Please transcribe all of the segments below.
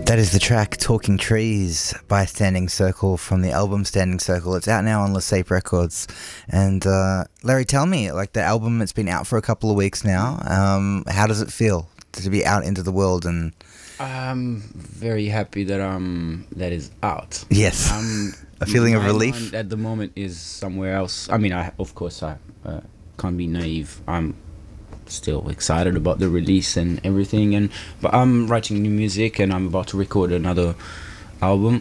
That is the track Talking Trees by Standing Circle from the album Standing Circle. It's out now on Lesape Records. And Larry, tell me, like the album, it's been out for a couple of weeks now. How does it feel to be out into the world? And I'm very happy that that is out. Yes, a feeling of relief. My mind at the moment is somewhere else. I mean, of course I can't be naive. I'm still excited about the release and everything, but I'm writing new music and I'm about to record another album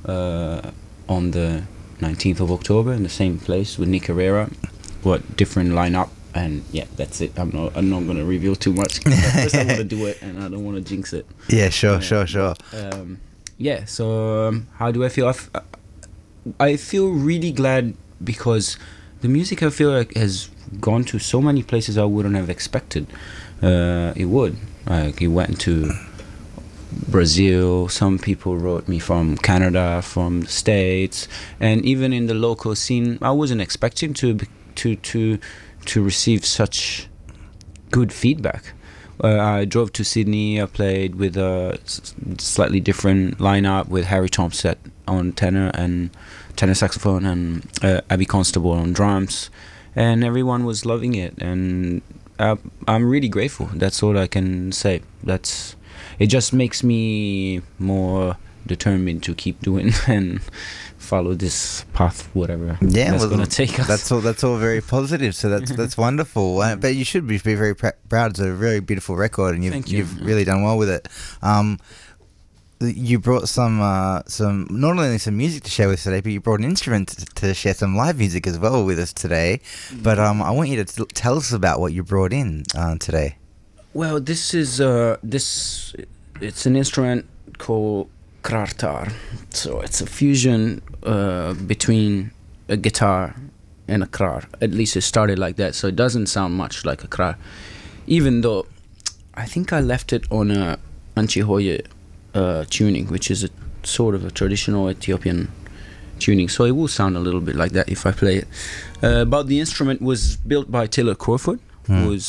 on the 19th of October in the same place with Nick Herrera. Different lineup, and yeah, that's it. I'm not going to reveal too much. First I want to do it and I don't want to jinx it. Yeah, sure. Yeah, so how do I feel? I feel really glad because the music, I feel like, has gone to so many places I wouldn't have expected it would. Like, it went to Brazil, some people wrote me from Canada, from the States, and even in the local scene I wasn't expecting to receive such good feedback. I drove to Sydney. I played with a slightly different lineup with Harry Thompson on tenor saxophone and Abby Constable on drums, and everyone was loving it, and I'm really grateful. That's all I can say. It just makes me more determined to keep doing and follow this path, whatever that's going to take us. That's all very positive. So that's wonderful. But you should be very proud. It's a very beautiful record, and you've really done well with it. You brought some not only some music to share with us today, but you brought an instrument to share some live music as well with us today. But I want you to tell us about what you brought in today. Well, this is it's an instrument called krartar. So it's a fusion between a guitar and a krar. At least it started like that. So it doesn't sound much like a krar, even though I think I left it on a Anchihoye tuning, which is a sort of a traditional Ethiopian tuning. So it will sound a little bit like that if I play it. But the instrument was built by Taylor Crawford, who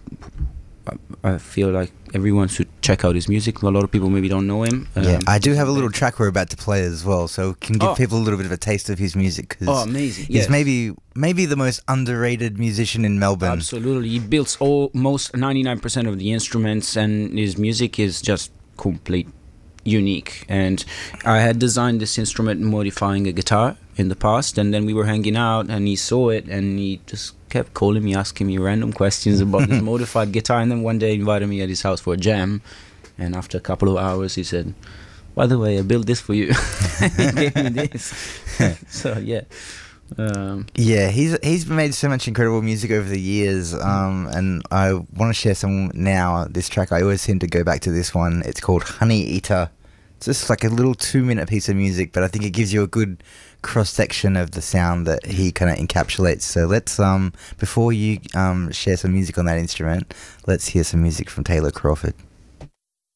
I feel like everyone should check out his music. A lot of people maybe don't know him. Yeah, I do have a little track we're about to play as well, so can give people a little bit of a taste of his music. Amazing! He's maybe the most underrated musician in Melbourne. Absolutely, he builds almost 99% of the instruments, and his music is just complete unique. And I had designed this instrument modifying a guitar in the past, and then we were hanging out and he saw it and he just kept calling me, asking me random questions about this modified guitar, and then one day invited me at his house for a jam, and after a couple of hours he said, by the way, I built this for you. He gave me this. So yeah. He's made so much incredible music over the years, and I want to share some now. This track, I always seem to go back to this one. It's called Honey Eater. It's just like a little 2-minute piece of music, but I think it gives you a good cross-section of the sound that he kind of encapsulates. So let's, before you share some music on that instrument, let's hear some music from Taylor Crawford.